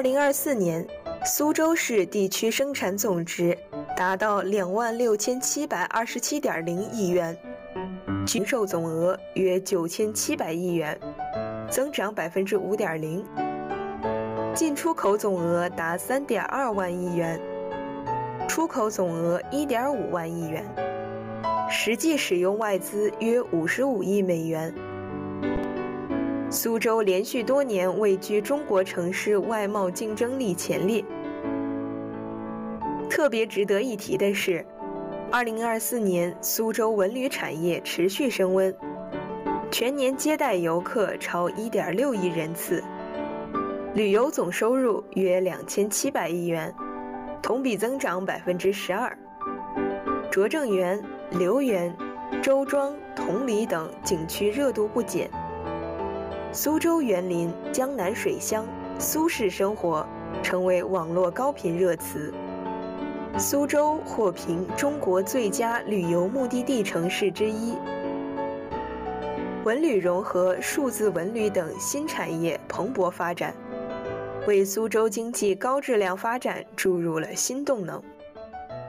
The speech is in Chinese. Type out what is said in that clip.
2024年，苏州市地区生产总值达到26727.0亿元，军售总额约9700亿元，增长5.0%，进出口总额达3.2万亿元，出口总额1.5万亿元，实际使用外资约55亿美元。苏州连续多年位居中国城市外贸竞争力前列。特别值得一提的是，2024年苏州文旅产业持续升温，全年接待游客超1.6亿人次，旅游总收入约2700亿元，同比增长12%。拙政园、留园、周庄、同里等景区热度不减。苏州园林、江南水乡、苏式生活成为网络高频热词。苏州获评中国最佳旅游目的地城市之一。文旅融合、数字文旅等新产业蓬勃发展，为苏州经济高质量发展注入了新动能。